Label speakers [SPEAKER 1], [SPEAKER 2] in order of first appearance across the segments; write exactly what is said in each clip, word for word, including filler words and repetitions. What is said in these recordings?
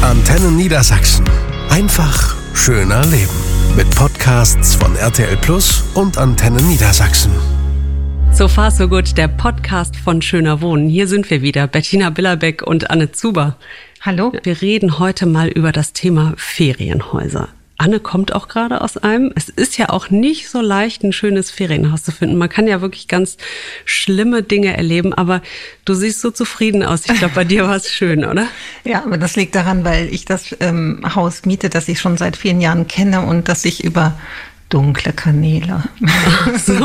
[SPEAKER 1] Antenne Niedersachsen. Einfach schöner leben. Mit Podcasts von R T L Plus und Antenne Niedersachsen.
[SPEAKER 2] So far so good, der Podcast von Schöner Wohnen. Hier sind wir wieder, Bettina Billerbeck und Anne Zuber.
[SPEAKER 3] Hallo.
[SPEAKER 2] Wir reden heute mal über das Thema Ferienhäuser. Anne kommt auch gerade aus einem. Es ist ja auch nicht so leicht, ein schönes Ferienhaus zu finden. Man kann ja wirklich ganz schlimme Dinge erleben, aber du siehst so zufrieden aus. Ich glaube, bei dir war es schön, oder?
[SPEAKER 3] Ja, aber das liegt daran, weil ich das ähm, Haus miete, das ich schon seit vielen Jahren kenne und das ich über dunkle Kanäle.
[SPEAKER 2] Ach so.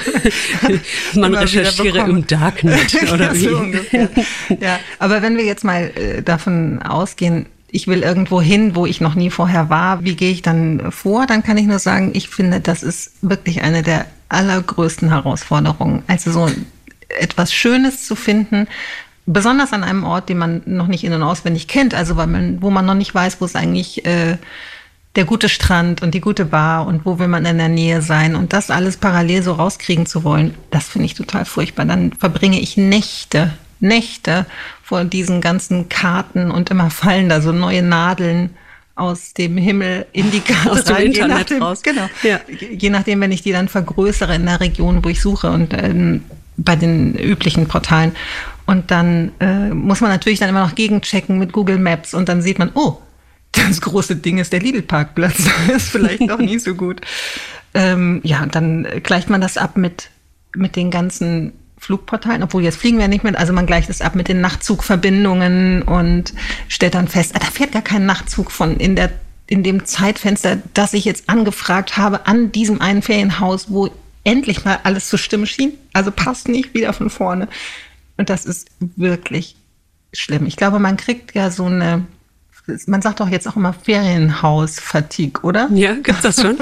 [SPEAKER 2] Man recherchiere im Darknet, oder wie?
[SPEAKER 3] Ja, so ungefähr. Ja, aber wenn wir jetzt mal äh, davon ausgehen, ich will irgendwo hin, wo ich noch nie vorher war. Wie gehe ich dann vor? Dann kann ich nur sagen, ich finde, das ist wirklich eine der allergrößten Herausforderungen. Also so etwas Schönes zu finden, besonders an einem Ort, den man noch nicht in- und auswendig kennt, also weil man, wo man noch nicht weiß, wo ist eigentlich äh, der gute Strand und die gute Bar und wo will man in der Nähe sein und das alles parallel so rauskriegen zu wollen, das finde ich total furchtbar. Dann verbringe ich Nächte, Nächte vor diesen ganzen Karten und immer fallen da so neue Nadeln aus dem Himmel in die Karte
[SPEAKER 2] aus dem
[SPEAKER 3] rein,
[SPEAKER 2] Internet
[SPEAKER 3] je nachdem,
[SPEAKER 2] raus.
[SPEAKER 3] Genau.
[SPEAKER 2] Ja.
[SPEAKER 3] Je nachdem, wenn ich die dann vergrößere in der Region, wo ich suche und ähm, bei den üblichen Portalen. Und dann äh, muss man natürlich dann immer noch gegenchecken mit Google Maps und dann sieht man, oh, das große Ding ist der Lidl-Parkplatz. Das ist vielleicht doch nicht so gut. Ähm, ja, dann gleicht man das ab mit, mit den ganzen Flugportalen, obwohl jetzt fliegen wir nicht mehr, also man gleicht es ab mit den Nachtzugverbindungen und stellt dann fest, ah, da fährt gar kein Nachtzug von in der in dem Zeitfenster, das ich jetzt angefragt habe, an diesem einen Ferienhaus, wo endlich mal alles zur Stimme schien. Also passt nicht, wieder von vorne. Und das ist wirklich schlimm. Ich glaube, man kriegt ja so eine, man sagt doch jetzt auch immer Ferienhaus-Fatigue, oder?
[SPEAKER 2] Ja, gibt's das schon?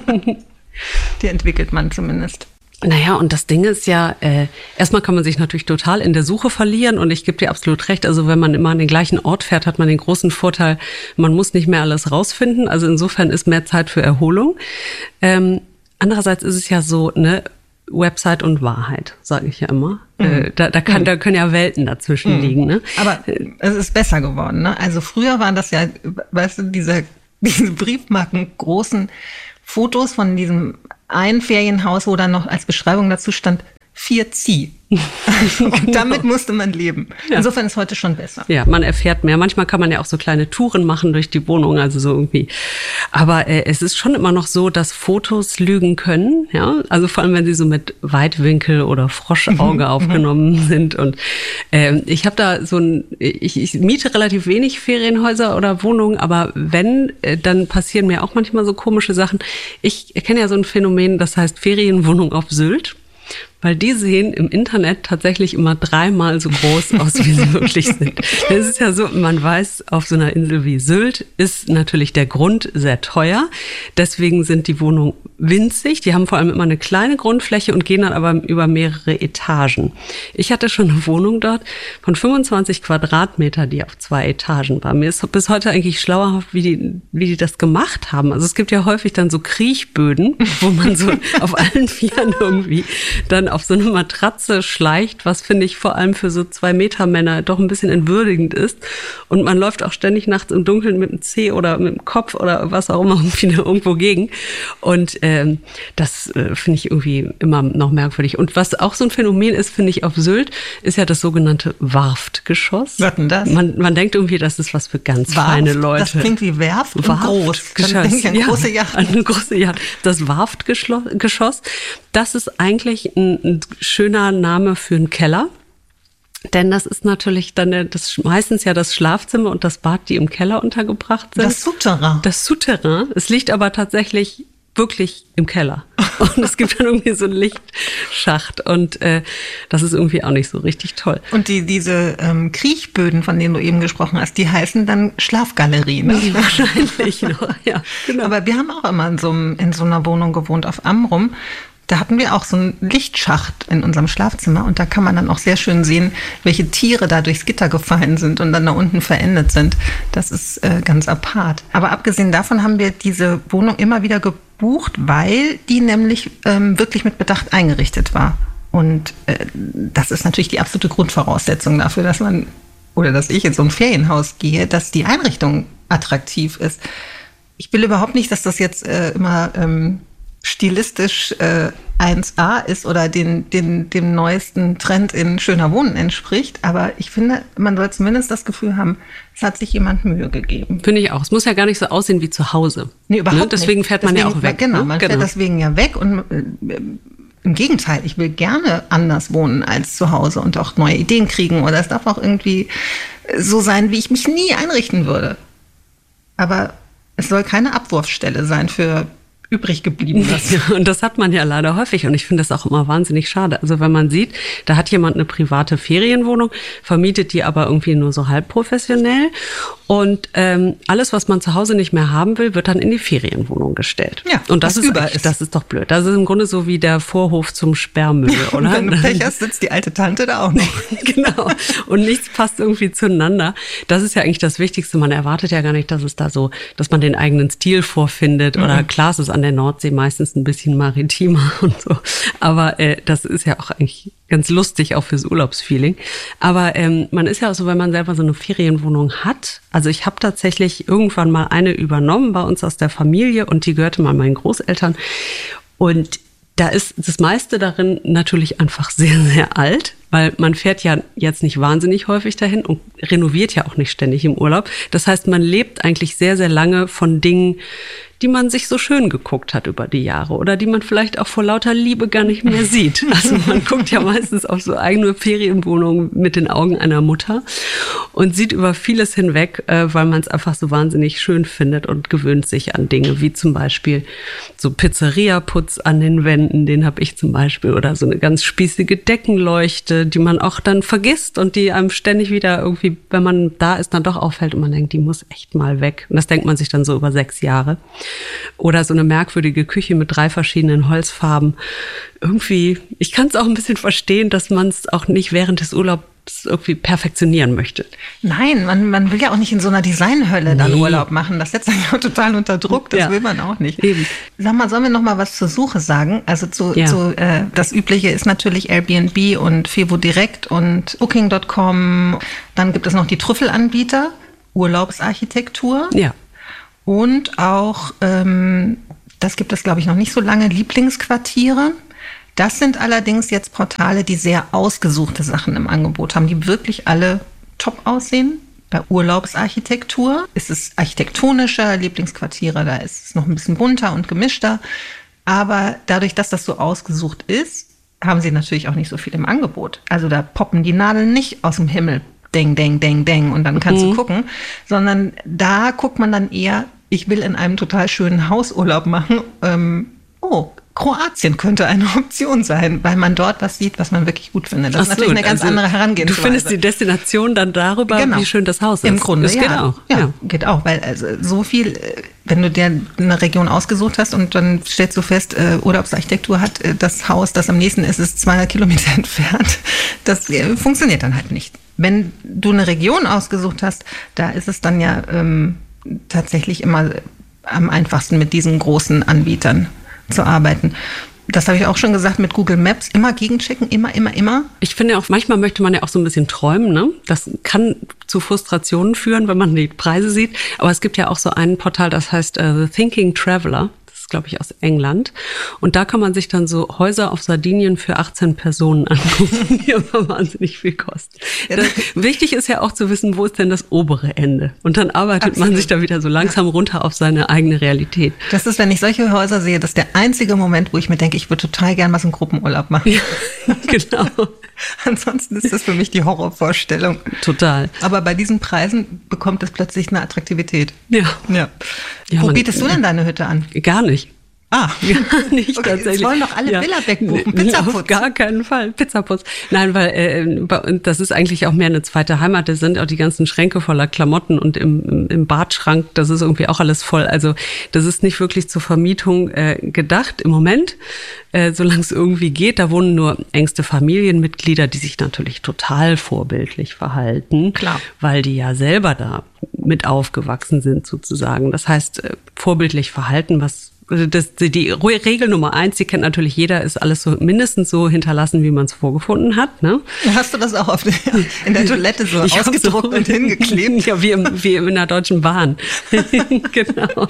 [SPEAKER 3] Die entwickelt man zumindest.
[SPEAKER 2] Naja, und das Ding ist ja, äh, erstmal kann man sich natürlich total in der Suche verlieren und ich gebe dir absolut recht, also wenn man immer an den gleichen Ort fährt, hat man den großen Vorteil, man muss nicht mehr alles rausfinden, also insofern ist mehr Zeit für Erholung. Ähm, andererseits ist es ja so, ne, Website und Wahrheit, sage ich ja immer. Mhm. Äh, da, da, kann, mhm. da können ja Welten dazwischen mhm. liegen. Ne?
[SPEAKER 3] Aber es ist besser geworden. Ne? Also früher waren das ja, weißt du, diese, diese Briefmarken großen Fotos von diesem ein Ferienhaus, wo dann noch als Beschreibung dazu stand, vier Zieh. Und damit musste man leben. Ja. Insofern ist heute schon besser.
[SPEAKER 2] Ja, man erfährt mehr. Manchmal kann man ja auch so kleine Touren machen durch die Wohnung, also so irgendwie. Aber äh, es ist schon immer noch so, dass Fotos lügen können. Ja, also vor allem, wenn sie so mit Weitwinkel oder Froschauge mhm. aufgenommen sind. Und äh, ich habe da so ein, ich, ich miete relativ wenig Ferienhäuser oder Wohnungen, aber wenn, äh, dann passieren mir auch manchmal so komische Sachen. Ich kenne ja so ein Phänomen, das heißt Ferienwohnung auf Sylt. Weil die sehen im Internet tatsächlich immer dreimal so groß aus, wie sie wirklich sind. Es ist ja so, man weiß, auf so einer Insel wie Sylt ist natürlich der Grund sehr teuer. Deswegen sind die Wohnungen winzig. Die haben vor allem immer eine kleine Grundfläche und gehen dann aber über mehrere Etagen. Ich hatte schon eine Wohnung dort von fünfundzwanzig Quadratmeter, die auf zwei Etagen war. Mir ist bis heute eigentlich schlauerhaft, wie die, wie die das gemacht haben. Also es gibt ja häufig dann so Kriechböden, wo man so auf allen Vieren irgendwie dann auf so eine Matratze schleicht, was finde ich vor allem für so zwei Meter Männer doch ein bisschen entwürdigend ist. Und man läuft auch ständig nachts im Dunkeln mit dem Zeh oder mit dem Kopf oder was auch immer irgendwie irgendwo gegen. Und ähm, das äh, finde ich irgendwie immer noch merkwürdig. Und was auch so ein Phänomen ist, finde ich, auf Sylt, ist ja das sogenannte Warftgeschoss.
[SPEAKER 3] Was denn das?
[SPEAKER 2] Man, man denkt irgendwie, das ist was für ganz
[SPEAKER 3] Warft,
[SPEAKER 2] feine Leute.
[SPEAKER 3] Das klingt wie Werft und
[SPEAKER 2] Warft,
[SPEAKER 3] groß.
[SPEAKER 2] Geschoss.
[SPEAKER 3] Dann denke ich an
[SPEAKER 2] ja,
[SPEAKER 3] große Yacht.
[SPEAKER 2] Eine große Yacht. Das Warftgeschoss, das ist eigentlich ein, ein schöner Name für einen Keller. Denn das ist natürlich dann das, meistens ja das Schlafzimmer und das Bad, die im Keller untergebracht sind.
[SPEAKER 3] Das Souterrain.
[SPEAKER 2] Das Souterrain. Es liegt aber tatsächlich wirklich im Keller. Und es gibt dann irgendwie so einen Lichtschacht. Und äh, das ist irgendwie auch nicht so richtig toll.
[SPEAKER 3] Und die diese ähm, Kriechböden, von denen du eben gesprochen hast, die heißen dann Schlafgalerie, ne?
[SPEAKER 2] Wahrscheinlich noch, ja. Genau.
[SPEAKER 3] Aber wir haben auch immer in so, einem, in so einer Wohnung gewohnt auf Amrum. Da hatten wir auch so einen Lichtschacht in unserem Schlafzimmer und da kann man dann auch sehr schön sehen, welche Tiere da durchs Gitter gefallen sind und dann da unten verendet sind. Das ist äh, ganz apart. Aber abgesehen davon haben wir diese Wohnung immer wieder gebucht, weil die nämlich ähm, wirklich mit Bedacht eingerichtet war. Und äh, das ist natürlich die absolute Grundvoraussetzung dafür, dass man oder dass ich in so ein Ferienhaus gehe, dass die Einrichtung attraktiv ist. Ich will überhaupt nicht, dass das jetzt äh, immer ähm, stilistisch äh, eins A ist oder den, den, dem neuesten Trend in schöner Wohnen entspricht. Aber ich finde, man soll zumindest das Gefühl haben, es hat sich jemand Mühe gegeben.
[SPEAKER 2] Finde ich auch. Es muss ja gar nicht so aussehen wie zu Hause.
[SPEAKER 3] Nee, überhaupt
[SPEAKER 2] ne? Deswegen
[SPEAKER 3] nicht.
[SPEAKER 2] fährt man
[SPEAKER 3] deswegen,
[SPEAKER 2] ja auch weg.
[SPEAKER 3] Genau,
[SPEAKER 2] ne?
[SPEAKER 3] man
[SPEAKER 2] genau.
[SPEAKER 3] fährt deswegen ja weg und äh, im Gegenteil, ich will gerne anders wohnen als zu Hause und auch neue Ideen kriegen oder es darf auch irgendwie so sein, wie ich mich nie einrichten würde. Aber es soll keine Abwurfstelle sein für übrig gebliebenes.
[SPEAKER 2] Ja, und das hat man ja leider häufig und ich finde das auch immer wahnsinnig schade. Also wenn man sieht, da hat jemand eine private Ferienwohnung, vermietet die aber irgendwie nur so halb professionell und ähm, alles, was man zu Hause nicht mehr haben will, wird dann in die Ferienwohnung gestellt.
[SPEAKER 3] Ja,
[SPEAKER 2] und das ist,
[SPEAKER 3] über ist.
[SPEAKER 2] Das ist doch blöd. Das ist im Grunde so wie der Vorhof zum Sperrmüll,
[SPEAKER 3] ja,
[SPEAKER 2] oder?
[SPEAKER 3] Wenn du Pech hast, sitzt die alte Tante da auch noch.
[SPEAKER 2] Genau. Und nichts passt irgendwie zueinander. Das ist ja eigentlich das Wichtigste. Man erwartet ja gar nicht, dass es da so, dass man den eigenen Stil vorfindet. Mhm. Oder klar, es ist an der Nordsee meistens ein bisschen maritimer und so. Aber äh, das ist ja auch eigentlich ganz lustig, auch fürs Urlaubsfeeling. Aber ähm, man ist ja auch so, wenn man selber so eine Ferienwohnung hat. Also ich habe tatsächlich irgendwann mal eine übernommen bei uns aus der Familie und die gehörte mal meinen Großeltern. Und da ist das meiste darin natürlich einfach sehr, sehr alt, weil man fährt ja jetzt nicht wahnsinnig häufig dahin und renoviert ja auch nicht ständig im Urlaub. Das heißt, man lebt eigentlich sehr, sehr lange von Dingen, die man sich so schön geguckt hat über die Jahre oder die man vielleicht auch vor lauter Liebe gar nicht mehr sieht. Also man guckt ja meistens auf so eigene Ferienwohnungen mit den Augen einer Mutter und sieht über vieles hinweg, weil man es einfach so wahnsinnig schön findet und gewöhnt sich an Dinge, wie zum Beispiel so Pizzeria-Putz an den Wänden, den habe ich zum Beispiel, oder so eine ganz spießige Deckenleuchte, die man auch dann vergisst und die einem ständig wieder irgendwie, wenn man da ist, dann doch auffällt und man denkt, die muss echt mal weg. Und das denkt man sich dann so über sechs Jahre. Oder so eine merkwürdige Küche mit drei verschiedenen Holzfarben. Irgendwie, ich kann es auch ein bisschen verstehen, dass man es auch nicht während des Urlaubs irgendwie perfektionieren möchte.
[SPEAKER 3] Nein, man, man will ja auch nicht in so einer Designhölle dann nee. Urlaub machen. Das setzt einen ja total unter Druck, das ja. will man auch nicht.
[SPEAKER 2] Eben.
[SPEAKER 3] Sag mal, sollen wir noch mal was zur Suche sagen? Also zu,
[SPEAKER 2] ja.
[SPEAKER 3] zu äh, das Übliche ist natürlich Airbnb und Fevo Direkt und Booking Punkt com. Dann gibt es noch die Trüffelanbieter, Urlaubsarchitektur.
[SPEAKER 2] Ja.
[SPEAKER 3] Und auch, ähm, das gibt es, glaube ich, noch nicht so lange, Lieblingsquartiere. Das sind allerdings jetzt Portale, die sehr ausgesuchte Sachen im Angebot haben, die wirklich alle top aussehen. Bei Urlaubsarchitektur ist es architektonischer, Lieblingsquartiere, da ist es noch ein bisschen bunter und gemischter. Aber dadurch, dass das so ausgesucht ist, haben sie natürlich auch nicht so viel im Angebot. Also da poppen die Nadeln nicht aus dem Himmel. Deng, deng, deng, deng und dann kannst mhm. du gucken, sondern da guckt man dann eher, ich will in einem total schönen Hausurlaub machen. Ähm, oh, Kroatien könnte eine Option sein, weil man dort was sieht, was man wirklich gut findet. Das Ach ist natürlich so, eine ganz also andere Herangehensweise.
[SPEAKER 2] Du findest die Destination dann darüber, genau. wie schön das Haus ist.
[SPEAKER 3] Im Grunde,
[SPEAKER 2] das
[SPEAKER 3] ja.
[SPEAKER 2] geht auch.
[SPEAKER 3] Ja,
[SPEAKER 2] ja,
[SPEAKER 3] geht auch, weil also so viel, wenn du dir eine Region ausgesucht hast und dann stellst du fest, äh, Urlaubsarchitektur hat äh, das Haus, das am nächsten ist, ist zweihundert Kilometer entfernt. Das äh, funktioniert dann halt nicht. Wenn du eine Region ausgesucht hast, da ist es dann ja ähm, tatsächlich immer am einfachsten mit diesen großen Anbietern zu arbeiten. Das habe ich auch schon gesagt mit Google Maps. Immer gegenchecken, immer, immer, immer.
[SPEAKER 2] Ich finde auch, manchmal möchte man ja auch so ein bisschen träumen, ne? Das kann zu Frustrationen führen, wenn man die Preise sieht. Aber es gibt ja auch so ein Portal, das heißt uh, The Thinking Traveler. Glaube ich, aus England. Und da kann man sich dann so Häuser auf Sardinien für achtzehn Personen angucken, die aber wahnsinnig viel kosten. Das, wichtig ist ja auch zu wissen, wo ist denn das obere Ende? Und dann arbeitet Absolut. man sich da wieder so langsam runter auf seine eigene Realität.
[SPEAKER 3] Das ist, wenn ich solche Häuser sehe, das ist der einzige Moment, wo ich mir denke, ich würde total gern mal so einen Gruppenurlaub machen.
[SPEAKER 2] Ja, genau.
[SPEAKER 3] Ansonsten ist das für mich die Horrorvorstellung.
[SPEAKER 2] Total.
[SPEAKER 3] Aber bei diesen Preisen bekommt es plötzlich eine Attraktivität.
[SPEAKER 2] Ja.
[SPEAKER 3] ja.
[SPEAKER 2] ja
[SPEAKER 3] Wo
[SPEAKER 2] man,
[SPEAKER 3] bietest du denn deine Hütte an?
[SPEAKER 2] Gar nicht.
[SPEAKER 3] Ah,
[SPEAKER 2] gar nicht
[SPEAKER 3] okay,
[SPEAKER 2] tatsächlich.
[SPEAKER 3] Jetzt wollen doch alle
[SPEAKER 2] ja.
[SPEAKER 3] Villa wegbuchen, Pizzaputz.
[SPEAKER 2] Auf gar keinen Fall, Pizzaputz. Nein, weil äh, das ist eigentlich auch mehr eine zweite Heimat. Da sind auch die ganzen Schränke voller Klamotten und im, im Badschrank, das ist irgendwie auch alles voll. Also das ist nicht wirklich zur Vermietung äh, gedacht im Moment, äh, solange es irgendwie geht. Da wohnen nur engste Familienmitglieder, die sich natürlich total vorbildlich verhalten.
[SPEAKER 3] Klar. Weil
[SPEAKER 2] die ja selber da mit aufgewachsen sind sozusagen. Das heißt, äh, vorbildlich verhalten, was das, die Regel Nummer eins, die kennt natürlich jeder, ist alles so mindestens so hinterlassen, wie man es vorgefunden hat. Ne?
[SPEAKER 3] Hast du das auch auf der, in der Toilette so ich ausgedruckt so, und hingeklebt?
[SPEAKER 2] Ja, wie, im, wie in der Deutschen Bahn. Genau.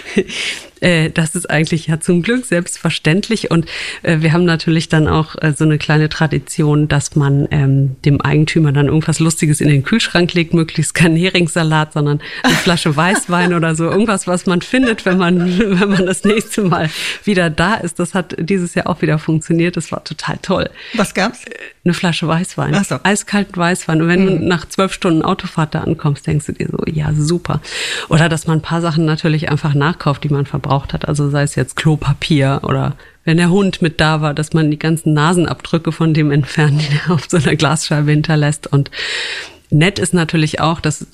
[SPEAKER 2] Das ist eigentlich ja zum Glück selbstverständlich und äh, wir haben natürlich dann auch äh, so eine kleine Tradition, dass man ähm, dem Eigentümer dann irgendwas Lustiges in den Kühlschrank legt, möglichst kein Heringssalat, sondern eine Flasche Weißwein oder so, irgendwas, was man findet, wenn man wenn man das nächste Mal wieder da ist. Das hat dieses Jahr auch wieder funktioniert, das war total toll.
[SPEAKER 3] Was gab's?
[SPEAKER 2] Eine Flasche Weißwein,
[SPEAKER 3] Ach so.
[SPEAKER 2] Eiskalten Weißwein. Und wenn mhm. du nach zwölf Stunden Autofahrt da ankommst, denkst du dir so, ja super. Oder dass man ein paar Sachen natürlich einfach nachkauft, die man verbraucht hat. Also sei es jetzt Klopapier oder wenn der Hund mit da war, dass man die ganzen Nasenabdrücke von dem entfernt, die er auf so einer Glasscheibe hinterlässt. Und nett ist natürlich auch, das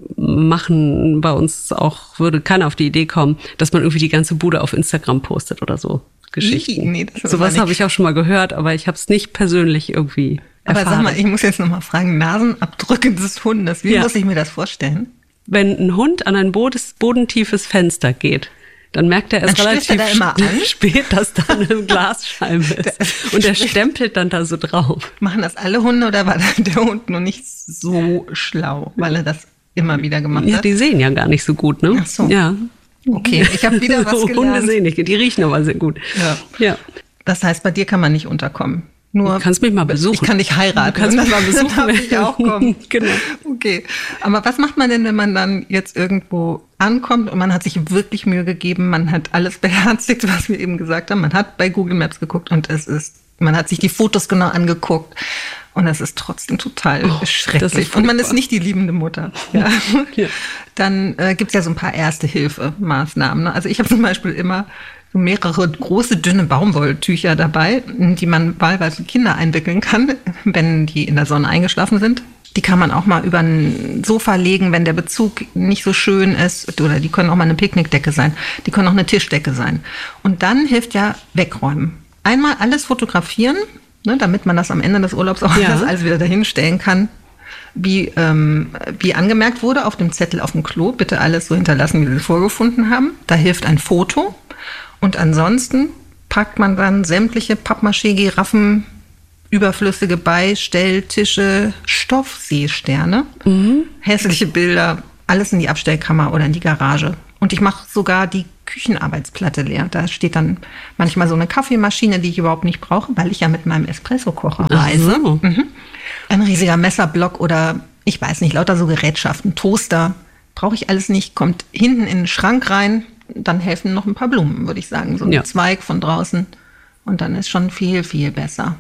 [SPEAKER 2] machen bei uns auch, würde keiner auf die Idee kommen, dass man irgendwie die ganze Bude auf Instagram postet oder so. Geschichten. Nee, sowas habe ich auch schon mal gehört, aber ich habe es nicht persönlich irgendwie erfahren.
[SPEAKER 3] Aber sag mal, ich muss jetzt noch mal fragen, Nasenabdrücke des Hundes, wie ja. muss ich mir das vorstellen?
[SPEAKER 2] Wenn ein Hund an ein bodentiefes Fenster geht, dann merkt er erst relativ
[SPEAKER 3] er immer an?
[SPEAKER 2] spät, dass da eine Glasscheibe ist. Und er stempelt dann da so drauf.
[SPEAKER 3] Machen das alle Hunde oder war der Hund nur nicht so schlau, weil er das immer wieder gemacht hat?
[SPEAKER 2] Ja, die sehen ja gar nicht so gut, ne?
[SPEAKER 3] Ach so.
[SPEAKER 2] Ja.
[SPEAKER 3] Okay, ich habe wieder was gelernt.
[SPEAKER 2] Hunde sehen nicht, die riechen aber sehr gut.
[SPEAKER 3] Ja.
[SPEAKER 2] ja.
[SPEAKER 3] Das heißt, bei dir kann man nicht unterkommen. Nur
[SPEAKER 2] du kannst mich mal besuchen.
[SPEAKER 3] Ich kann dich heiraten.
[SPEAKER 2] Du kannst mich mal besuchen.
[SPEAKER 3] Dann darf ich auch kommen.
[SPEAKER 2] Genau.
[SPEAKER 3] Okay. Aber was macht man denn, wenn man dann jetzt irgendwo ankommt und man hat sich wirklich Mühe gegeben, man hat alles beherzigt, was wir eben gesagt haben, man hat bei Google Maps geguckt und es ist, man hat sich die Fotos genau angeguckt und es ist trotzdem total oh, schrecklich. Und man ist nicht die liebende Mutter. Ja. ja. Dann äh, gibt es ja so ein paar Erste-Hilfe-Maßnahmen. Ne? Also ich habe zum Beispiel immer so mehrere große, dünne Baumwolltücher dabei, die man wahlweise Kinder einwickeln kann, wenn die in der Sonne eingeschlafen sind. Die kann man auch mal über ein Sofa legen, wenn der Bezug nicht so schön ist. Oder die können auch mal eine Picknickdecke sein. Die können auch eine Tischdecke sein. Und dann hilft ja wegräumen. Einmal alles fotografieren, ne, damit man das am Ende des Urlaubs auch ja. alles wieder dahin stellen kann. Wie, ähm, wie angemerkt wurde auf dem Zettel auf dem Klo, bitte alles so hinterlassen, wie Sie es vorgefunden haben. Da hilft ein Foto. Und ansonsten packt man dann sämtliche Pappmaché, Giraffen, überflüssige Beistelltische, Stoffseesterne, mhm. hässliche Bilder, alles in die Abstellkammer oder in die Garage. Und ich mache sogar die Küchenarbeitsplatte leer. Da steht dann manchmal so eine Kaffeemaschine, die ich überhaupt nicht brauche, weil ich ja mit meinem Espresso-Kocher reise. So. Mhm. Ein riesiger Messerblock oder, ich weiß nicht, lauter so Gerätschaften, Toaster. Brauche ich alles nicht, kommt hinten in den Schrank rein. Dann helfen noch ein paar Blumen, würde ich sagen. So ein ja. Zweig von draußen. Und dann ist schon viel, viel besser.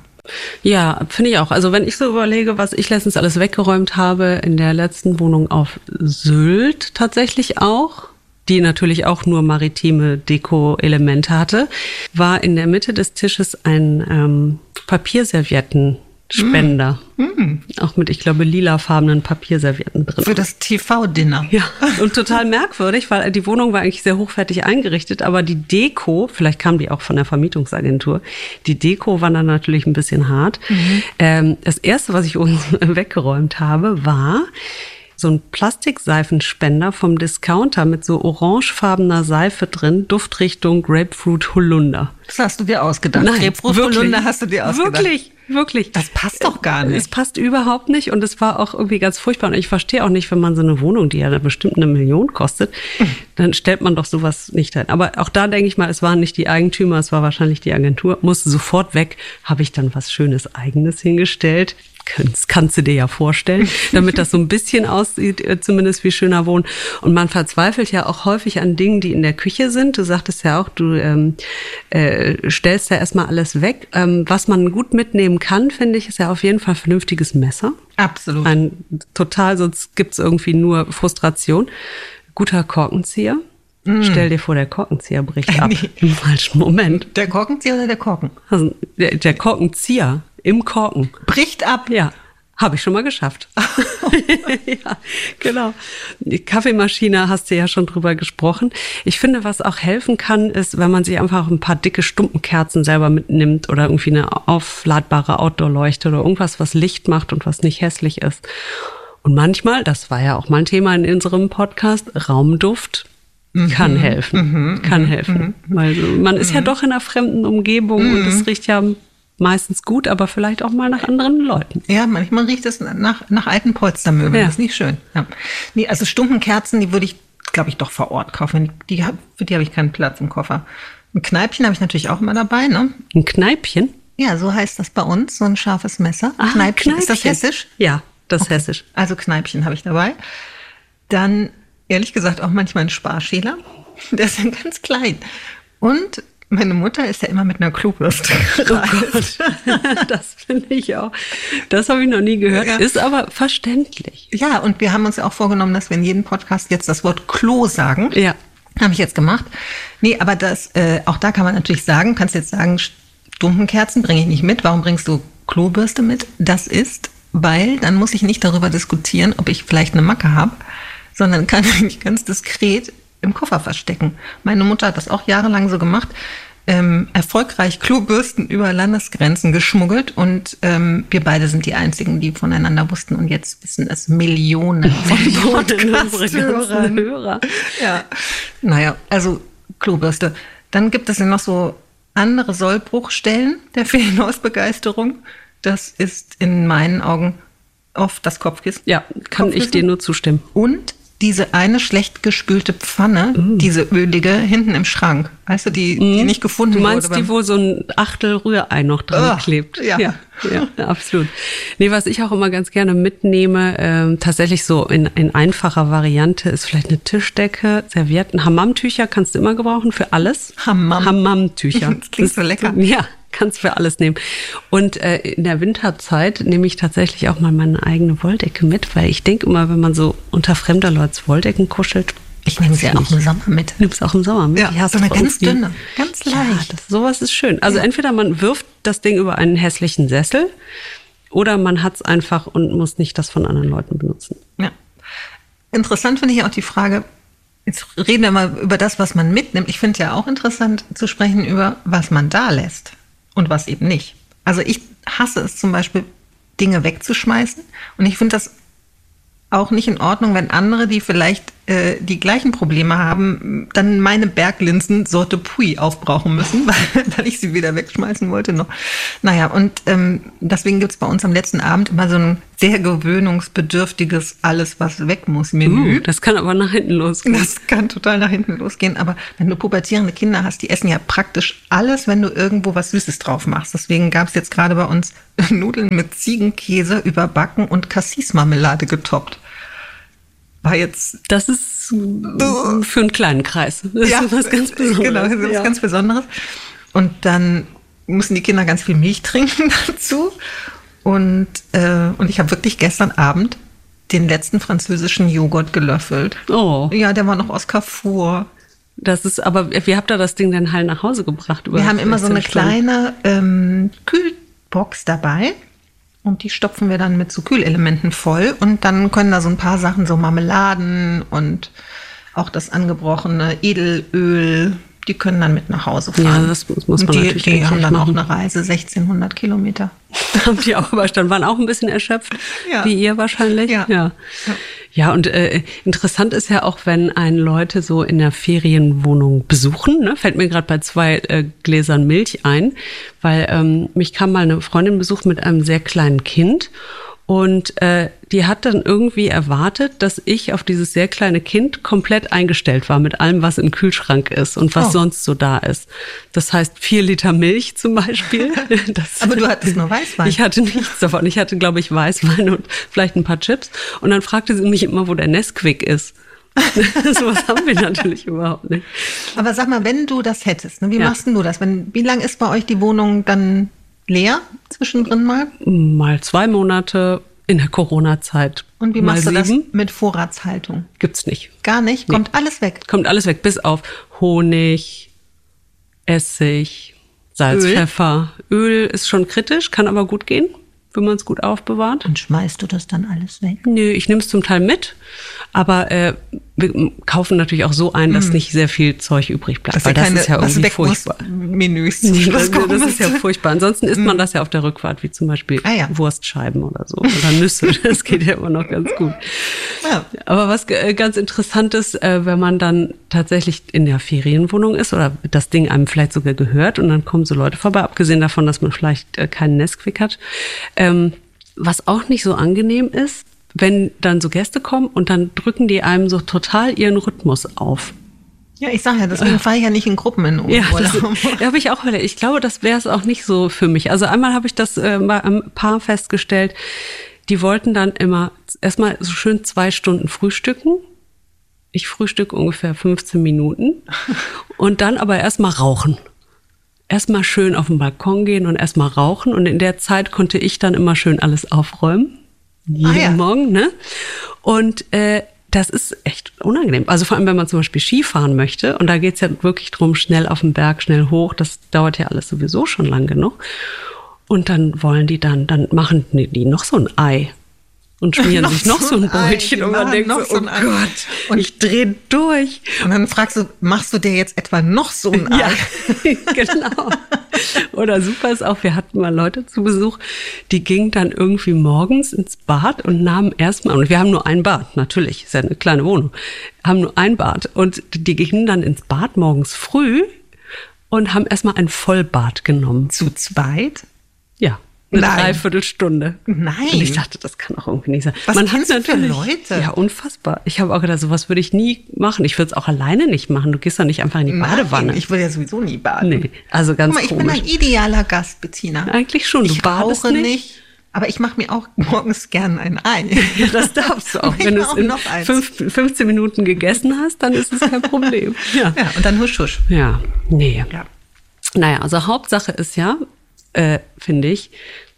[SPEAKER 2] Ja, finde ich auch. Also wenn ich so überlege, was ich letztens alles weggeräumt habe, in der letzten Wohnung auf Sylt tatsächlich auch, die natürlich auch nur maritime Deko-Elemente hatte, war in der Mitte des Tisches ein ähm, Papierservietten. Spender. Mm. Auch mit, ich glaube, lilafarbenen Papierservietten drin.
[SPEAKER 3] Für das T V-Dinner.
[SPEAKER 2] Ja, und total merkwürdig, weil die Wohnung war eigentlich sehr hochwertig eingerichtet, aber die Deko, vielleicht kam die auch von der Vermietungsagentur, die Deko war dann natürlich ein bisschen hart. Mhm. Ähm, das Erste, was ich uns weggeräumt habe, war so ein Plastikseifenspender vom Discounter mit so orangefarbener Seife drin, Duftrichtung Grapefruit Holunder.
[SPEAKER 3] Das hast du dir ausgedacht.
[SPEAKER 2] Nein,
[SPEAKER 3] Grapefruit Holunder hast du dir ausgedacht.
[SPEAKER 2] Wirklich, wirklich.
[SPEAKER 3] Das passt doch gar nicht.
[SPEAKER 2] Es passt überhaupt nicht und es war auch irgendwie ganz furchtbar. Und ich verstehe auch nicht, wenn man so eine Wohnung, die ja bestimmt eine Million kostet, mhm. dann stellt man doch sowas nicht ein. Aber auch da denke ich mal, es waren nicht die Eigentümer, es war wahrscheinlich die Agentur. Musste sofort weg, habe ich dann was Schönes Eigenes hingestellt. Das kannst du dir ja vorstellen, damit das so ein bisschen aussieht, zumindest wie schöner Wohnen. Und man verzweifelt ja auch häufig an Dingen, die in der Küche sind. Du sagtest ja auch, du ähm, äh, stellst ja erstmal alles weg. Ähm, was man gut mitnehmen kann, finde ich, ist ja auf jeden Fall ein vernünftiges Messer.
[SPEAKER 3] Absolut.
[SPEAKER 2] Ein total, sonst gibt's irgendwie nur Frustration. Guter Korkenzieher. Mm. Stell dir vor, der Korkenzieher bricht ab nee. im falschen Moment.
[SPEAKER 3] Der Korkenzieher oder der Korken?
[SPEAKER 2] Also der, der Korkenzieher. Im Korken.
[SPEAKER 3] Bricht ab?
[SPEAKER 2] Ja, habe ich schon mal geschafft. Ja, genau. Die Kaffeemaschine hast du ja schon drüber gesprochen. Ich finde, was auch helfen kann, ist, wenn man sich einfach ein paar dicke Stumpenkerzen selber mitnimmt oder irgendwie eine aufladbare Outdoor-Leuchte oder irgendwas, was Licht macht und was nicht hässlich ist. Und manchmal, das war ja auch mal ein Thema in unserem Podcast, Raumduft. kann helfen.
[SPEAKER 3] Mhm.
[SPEAKER 2] Kann
[SPEAKER 3] Mhm.
[SPEAKER 2] helfen. Also man ist ja doch in einer fremden Umgebung und es riecht ja meistens gut, aber vielleicht auch mal nach anderen Leuten.
[SPEAKER 3] Ja, manchmal riecht es nach, nach alten Polstermöbeln.
[SPEAKER 2] Ja.
[SPEAKER 3] Das ist nicht schön. Ja. Nee, also Stumpenkerzen, die würde ich, glaube ich, doch vor Ort kaufen. Die, hab- für die habe ich keinen Platz im Koffer. Ein Kneipchen habe ich natürlich auch immer dabei, ne?
[SPEAKER 2] Ein Kneipchen?
[SPEAKER 3] Ja, so heißt das bei uns, so ein scharfes Messer.
[SPEAKER 2] Ah,
[SPEAKER 3] Kneipchen. Ist das
[SPEAKER 2] Kneipchen.
[SPEAKER 3] hessisch?
[SPEAKER 2] Ja, das ist hessisch.
[SPEAKER 3] Also Kneipchen habe ich dabei. Dann, ehrlich gesagt, auch manchmal ein Sparschäler. Der ist dann ganz klein. Und meine Mutter ist ja immer mit einer Klobürste gereist.
[SPEAKER 2] Das finde ich auch. Das habe ich noch nie gehört.
[SPEAKER 3] Ja.
[SPEAKER 2] Ist aber verständlich.
[SPEAKER 3] Ja, und wir haben uns ja auch vorgenommen, dass wir in jedem Podcast jetzt das Wort Klo sagen.
[SPEAKER 2] Ja.
[SPEAKER 3] Habe ich jetzt gemacht. Nee, aber das, äh, auch da kann man natürlich sagen, kannst jetzt sagen, Stumpenkerzen bringe ich nicht mit. Warum bringst du Klobürste mit? Das ist, weil dann muss ich nicht darüber diskutieren, ob ich vielleicht eine Macke habe, sondern kann mich ganz diskret im Koffer verstecken. Meine Mutter hat das auch jahrelang so gemacht. Ähm, erfolgreich Klobürsten über Landesgrenzen geschmuggelt und ähm, wir beide sind die Einzigen, die voneinander wussten und jetzt wissen es Millionen von
[SPEAKER 2] Unsere ganzen
[SPEAKER 3] Podcast-Hörern.
[SPEAKER 2] Hörer.
[SPEAKER 3] Ja, naja, also Klobürste. Dann gibt es ja noch so andere Sollbruchstellen der Ferienhausbegeisterung. Das ist in meinen Augen oft das Kopfkissen.
[SPEAKER 2] Ja, kann ich
[SPEAKER 3] Kopfkissen.
[SPEAKER 2] dir nur zustimmen.
[SPEAKER 3] Und diese eine schlecht gespülte Pfanne, diese ölige, hinten im Schrank. Weißt du, die, die nicht gefunden
[SPEAKER 2] Du meinst
[SPEAKER 3] wurde.
[SPEAKER 2] die, wo so ein Achtel Rührei noch dran
[SPEAKER 3] Oh,
[SPEAKER 2] klebt?
[SPEAKER 3] ja.
[SPEAKER 2] ja, ja, absolut. Nee, was ich auch immer ganz gerne mitnehme, ähm, tatsächlich so in, in einfacher Variante, ist vielleicht eine Tischdecke, Servietten, Hammamtücher kannst du immer gebrauchen für alles.
[SPEAKER 3] Hammam.
[SPEAKER 2] Hammamtücher.
[SPEAKER 3] Das klingt so lecker.
[SPEAKER 2] Ja, kannst für alles nehmen. Und äh, in der Winterzeit nehme ich tatsächlich auch mal meine eigene Wolldecke mit, weil ich denke immer, wenn man so unter fremder Leute Wolldecken kuschelt,
[SPEAKER 3] Ich nehme sie
[SPEAKER 2] weiß
[SPEAKER 3] auch
[SPEAKER 2] nicht.
[SPEAKER 3] im Sommer mit.
[SPEAKER 2] nimmst auch im Sommer mit.
[SPEAKER 3] Ja,
[SPEAKER 2] Die hast
[SPEAKER 3] so
[SPEAKER 2] du
[SPEAKER 3] eine ganz
[SPEAKER 2] irgendwie-
[SPEAKER 3] dünne, ganz
[SPEAKER 2] Ja,
[SPEAKER 3] leicht.
[SPEAKER 2] das, sowas ist schön. Also entweder man wirft das Ding über einen hässlichen Sessel oder man hat es einfach und muss nicht das von anderen Leuten benutzen.
[SPEAKER 3] Ja. Interessant finde ich auch die Frage, jetzt reden wir mal über das, was man mitnimmt. Ich finde ja auch interessant zu sprechen über, was man da lässt und was eben nicht. Also ich hasse es zum Beispiel, Dinge wegzuschmeißen. Und ich finde das auch nicht in Ordnung, wenn andere, die vielleicht äh, die gleichen Probleme haben, dann meine Berglinsen Sorte Pui aufbrauchen müssen, weil, weil ich sie weder wegschmeißen wollte noch. Naja, und ähm, deswegen gibt's bei uns am letzten Abend immer so ein sehr gewöhnungsbedürftiges Alles, was weg muss Menü.
[SPEAKER 2] Uh, das kann aber nach hinten losgehen.
[SPEAKER 3] Das kann total nach hinten losgehen. Aber wenn du pubertierende Kinder hast, die essen ja praktisch alles, wenn du irgendwo was Süßes drauf machst. Deswegen gab es jetzt gerade bei uns Nudeln mit Ziegenkäse überbacken und Cassis-Marmelade getoppt. War jetzt
[SPEAKER 2] Das ist für einen kleinen Kreis. Das ist was ganz Besonderes.
[SPEAKER 3] Genau, das ist was
[SPEAKER 2] ja.
[SPEAKER 3] ganz Besonderes. Und dann müssen die Kinder ganz viel Milch trinken dazu. Und, äh, und ich habe wirklich gestern Abend den letzten französischen Joghurt gelöffelt.
[SPEAKER 2] Oh,
[SPEAKER 3] Ja, der war noch aus Carrefour.
[SPEAKER 2] das ist, aber wie habt ihr das Ding denn heil nach Hause gebracht? Über
[SPEAKER 3] Wir haben immer so eine
[SPEAKER 2] sechzehn Stunden?
[SPEAKER 3] kleine ähm, Kühlbox dabei und die stopfen wir dann mit so Kühlelementen voll und dann können da so ein paar Sachen, so Marmeladen und auch das angebrochene Edelöl, die können dann mit nach Hause fahren.
[SPEAKER 2] Ja, das muss- muss man
[SPEAKER 3] und die,
[SPEAKER 2] natürlich
[SPEAKER 3] Die
[SPEAKER 2] wirklich
[SPEAKER 3] haben dann
[SPEAKER 2] machen.
[SPEAKER 3] auch eine Reise, sechzehnhundert Kilometer.
[SPEAKER 2] Haben die auch überstanden, waren auch ein bisschen erschöpft,
[SPEAKER 3] Ja.
[SPEAKER 2] wie ihr wahrscheinlich.
[SPEAKER 3] Ja.
[SPEAKER 2] ja.
[SPEAKER 3] Ja.
[SPEAKER 2] Ja, und äh, interessant ist ja auch, wenn einen Leute so in der Ferienwohnung besuchen, ne? Fällt mir gerade bei zwei äh, Gläsern Milch ein, weil ähm, mich kam mal eine Freundin besuchen mit einem sehr kleinen Kind und äh, die hat dann irgendwie erwartet, dass ich auf dieses sehr kleine Kind komplett eingestellt war mit allem, was im Kühlschrank ist und was
[SPEAKER 3] Oh.
[SPEAKER 2] sonst so da ist. Das heißt vier Liter Milch zum Beispiel. Das,
[SPEAKER 3] Aber du hattest nur Weißwein.
[SPEAKER 2] Ich hatte nichts davon. Ich hatte, glaube ich, Weißwein und vielleicht ein paar Chips. Und dann fragte sie mich immer, wo der Nesquik ist. Sowas haben wir natürlich überhaupt nicht.
[SPEAKER 3] Aber sag mal, wenn du das hättest, ne, wie
[SPEAKER 2] Ja.
[SPEAKER 3] machst denn du das? Wenn, wie lang ist bei euch die Wohnung dann leer zwischendrin mal?
[SPEAKER 2] Mal zwei Monate in der Corona-Zeit.
[SPEAKER 3] Und wie
[SPEAKER 2] mal
[SPEAKER 3] machst du das
[SPEAKER 2] sieben.
[SPEAKER 3] mit Vorratshaltung?
[SPEAKER 2] Gibt's nicht.
[SPEAKER 3] Gar nicht? Kommt alles weg?
[SPEAKER 2] Kommt alles weg, bis auf Honig, Essig, Salz,
[SPEAKER 3] Öl?
[SPEAKER 2] Pfeffer. Öl ist schon kritisch, kann aber gut gehen, wenn man es gut aufbewahrt.
[SPEAKER 3] Und schmeißt du das dann alles weg?
[SPEAKER 2] Nö, ich nehme es zum Teil mit, aber äh, wir kaufen natürlich auch so ein, dass mm. nicht sehr viel Zeug übrig bleibt,
[SPEAKER 3] dass
[SPEAKER 2] weil das
[SPEAKER 3] keine,
[SPEAKER 2] ist ja irgendwie furchtbar.
[SPEAKER 3] Menüs
[SPEAKER 2] nee, das, das ist ja furchtbar. Ansonsten isst mm. man das ja auf der Rückfahrt, wie zum Beispiel ah, ja. Wurstscheiben oder so oder Nüsse. Das geht ja immer noch ganz gut. Ja. Aber was ganz interessant ist, wenn man dann tatsächlich in der Ferienwohnung ist oder das Ding einem vielleicht sogar gehört und dann kommen so Leute vorbei, abgesehen davon, dass man vielleicht keinen Nestquick hat, ähm, was auch nicht so angenehm ist, wenn dann so Gäste kommen und dann drücken die einem so total ihren Rhythmus auf.
[SPEAKER 3] Ja, ich sage ja, deswegen äh. fahre ich ja nicht in Gruppen in Urlaub.
[SPEAKER 2] Ja, das ja, habe ich auch überlegt. Ich glaube, das wäre es auch nicht so für mich. Also einmal habe ich das äh, mal am Paar festgestellt, die wollten dann immer erstmal so schön zwei Stunden frühstücken. Ich frühstücke ungefähr fünfzehn Minuten und dann aber erstmal rauchen. Erstmal schön auf den Balkon gehen und erstmal rauchen und in der Zeit konnte ich dann immer schön alles aufräumen. Jeden ah, ja. Morgen, ne? Und äh, das ist echt unangenehm. Also vor allem, wenn man zum Beispiel Skifahren möchte und da geht's ja wirklich drum, schnell auf den Berg, schnell hoch. Das dauert ja alles sowieso schon lang genug. Und dann wollen die dann, dann machen die noch so ein Ei und schmieren noch sich noch so ein Brötchen und man denkt so, oh Gott, und ich drehe durch.
[SPEAKER 3] Und dann fragst du, machst du dir jetzt etwa noch so ein Ei?
[SPEAKER 2] Ja, genau. Oder super ist auch, wir hatten mal Leute zu Besuch, die gingen dann irgendwie morgens ins Bad und nahmen erstmal, und wir haben nur ein Bad, natürlich, ist ja eine kleine Wohnung, haben nur ein Bad und die gingen dann ins Bad morgens früh und haben erstmal ein Vollbad genommen.
[SPEAKER 3] Zu zweit?
[SPEAKER 2] Ja. Eine Nein. Dreiviertelstunde.
[SPEAKER 3] Nein.
[SPEAKER 2] Und ich dachte, das kann auch irgendwie nicht sein.
[SPEAKER 3] Was
[SPEAKER 2] Man
[SPEAKER 3] kennst
[SPEAKER 2] hat
[SPEAKER 3] du für Leute?
[SPEAKER 2] Ja, unfassbar. Ich habe auch gedacht, sowas würde ich nie machen. Ich würde es auch alleine nicht machen. Du gehst doch nicht einfach in die Nein, Badewanne.
[SPEAKER 3] Ich würde ja sowieso nie baden.
[SPEAKER 2] Nee, also ganz
[SPEAKER 3] Guck mal,
[SPEAKER 2] komisch.
[SPEAKER 3] Ich bin ein idealer Gast, Bettina.
[SPEAKER 2] Eigentlich schon. Du
[SPEAKER 3] ich
[SPEAKER 2] badest
[SPEAKER 3] rauche
[SPEAKER 2] nicht.
[SPEAKER 3] nicht. Aber ich mache mir auch morgens gern ein Ei.
[SPEAKER 2] Ja, das darfst du auch. Wenn du es in fünf, fünfzehn Minuten gegessen hast, dann ist es kein Problem. Ja,
[SPEAKER 3] ja und dann husch, husch.
[SPEAKER 2] Ja, nee. Ja. Naja, also Hauptsache ist ja, äh, finde ich,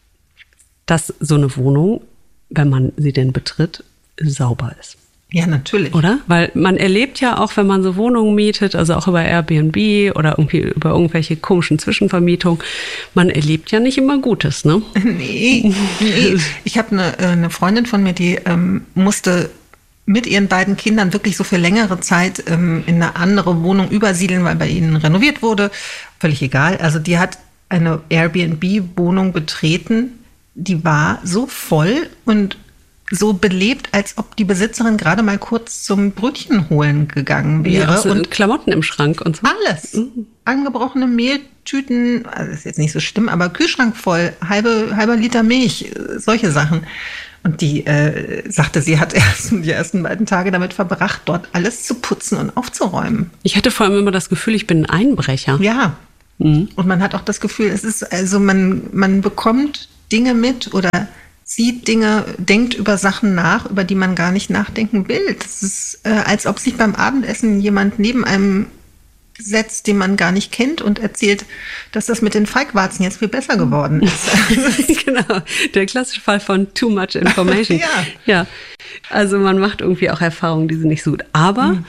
[SPEAKER 2] dass so eine Wohnung, wenn man sie denn betritt, sauber ist.
[SPEAKER 3] Ja, natürlich.
[SPEAKER 2] Oder? Weil man erlebt ja auch, wenn man so Wohnungen mietet, also auch über Airbnb oder irgendwie über irgendwelche komischen Zwischenvermietungen, man erlebt ja nicht immer Gutes, ne?
[SPEAKER 3] Nee, nee. Ich habe eine, eine Freundin von mir, die ähm, musste mit ihren beiden Kindern wirklich so für längere Zeit ähm, in eine andere Wohnung übersiedeln, weil bei ihnen renoviert wurde. Völlig egal. Also die hat eine Airbnb-Wohnung betreten, die war so voll und so belebt, als ob die Besitzerin gerade mal kurz zum Brötchen holen gegangen wäre.
[SPEAKER 2] Ja, also
[SPEAKER 3] und
[SPEAKER 2] Klamotten im Schrank und so.
[SPEAKER 3] Alles. Mhm. Angebrochene Mehltüten, also ist jetzt nicht so schlimm, aber Kühlschrank voll, halbe, halber Liter Milch, solche Sachen. Und die äh, sagte, sie hat erst die ersten beiden Tage damit verbracht, dort alles zu putzen und aufzuräumen.
[SPEAKER 2] Ich hatte vor allem immer das Gefühl, ich bin ein Einbrecher.
[SPEAKER 3] Ja. Mhm. Und man hat auch das Gefühl, es ist, also man, man bekommt Dinge mit oder sieht Dinge, denkt über Sachen nach, über die man gar nicht nachdenken will. Das ist, äh, als ob sich beim Abendessen jemand neben einem setzt, den man gar nicht kennt und erzählt, dass das mit den Feigwarzen jetzt viel besser geworden ist.
[SPEAKER 2] Genau, der klassische Fall von too much information.
[SPEAKER 3] Ja.
[SPEAKER 2] Ja, also man macht irgendwie auch Erfahrungen, die sind nicht so gut. Aber mhm.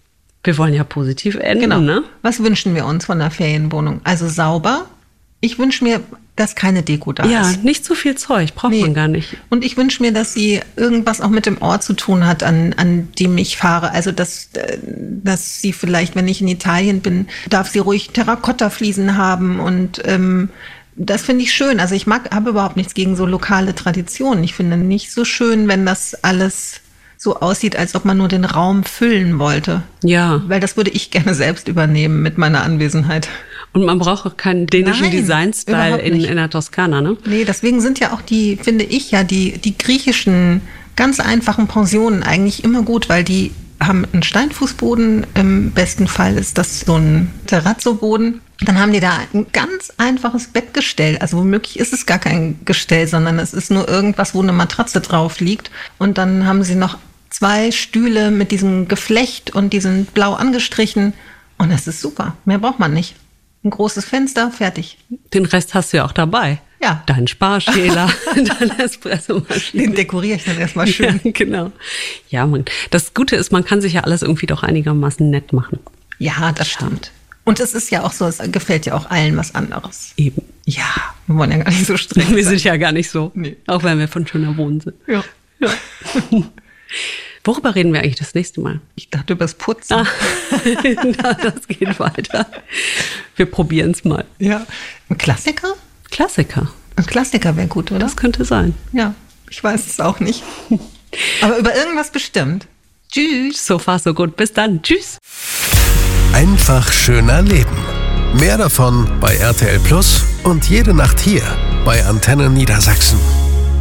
[SPEAKER 2] wir wollen ja positiv enden,
[SPEAKER 3] genau.
[SPEAKER 2] Ne?
[SPEAKER 3] Was wünschen wir uns von der Ferienwohnung? Also sauber. Ich wünsche mir, dass keine Deko da
[SPEAKER 2] ja,
[SPEAKER 3] ist.
[SPEAKER 2] Ja, nicht so viel Zeug, braucht nee. man gar nicht.
[SPEAKER 3] Und ich wünsche mir, dass sie irgendwas auch mit dem Ort zu tun hat, an, an dem ich fahre. Also, dass, dass sie vielleicht, wenn ich in Italien bin, darf sie ruhig Terrakotta-Fliesen haben. Und ähm, das finde ich schön. Also ich mag, habe überhaupt nichts gegen so lokale Traditionen. Ich finde nicht so schön, wenn das alles so aussieht, als ob man nur den Raum füllen wollte.
[SPEAKER 2] Ja.
[SPEAKER 3] Weil das würde ich gerne selbst übernehmen mit meiner Anwesenheit.
[SPEAKER 2] Und man braucht auch keinen dänischen Design-Style in, in der Toskana, ne?
[SPEAKER 3] Nee, deswegen sind ja auch die, finde ich ja, die, die griechischen ganz einfachen Pensionen eigentlich immer gut, weil die haben einen Steinfußboden, im besten Fall ist das so ein Terrazzo-Boden. Dann haben die da ein ganz einfaches Bettgestell. Also womöglich ist es gar kein Gestell, sondern es ist nur irgendwas, wo eine Matratze drauf liegt. Und dann haben sie noch zwei Stühle mit diesem Geflecht und die sind blau angestrichen. Und das ist super. Mehr braucht man nicht. Ein großes Fenster, fertig.
[SPEAKER 2] Den Rest hast du ja auch dabei.
[SPEAKER 3] Ja.
[SPEAKER 2] Deinen Sparschäler, deine Espressomaschine.
[SPEAKER 3] Den dekoriere ich dann erstmal schön.
[SPEAKER 2] Ja, genau. Ja, man, das Gute ist, man kann sich ja alles irgendwie doch einigermaßen nett machen.
[SPEAKER 3] Ja, das stimmt. Und es ist ja auch so, es gefällt ja auch allen was anderes.
[SPEAKER 2] Eben.
[SPEAKER 3] Ja, wir wollen ja gar nicht so streng sein.
[SPEAKER 2] Wir sind ja gar nicht so.
[SPEAKER 3] Nee.
[SPEAKER 2] Auch wenn wir von schöner Wohnen sind.
[SPEAKER 3] Ja.
[SPEAKER 2] Ja. Worüber reden wir eigentlich das nächste Mal?
[SPEAKER 3] Ich dachte übers Putzen.
[SPEAKER 2] Ah, na, das geht weiter. Wir probieren es mal.
[SPEAKER 3] Ja. Ein Klassiker?
[SPEAKER 2] Klassiker.
[SPEAKER 3] Ein Klassiker wäre gut, oder?
[SPEAKER 2] Das könnte sein.
[SPEAKER 3] Ja, ich weiß es auch nicht. Aber über irgendwas bestimmt. Tschüss.
[SPEAKER 2] So far, so gut. Bis dann. Tschüss.
[SPEAKER 1] Einfach schöner Leben. Mehr davon bei R T L Plus und jede Nacht hier bei Antenne Niedersachsen.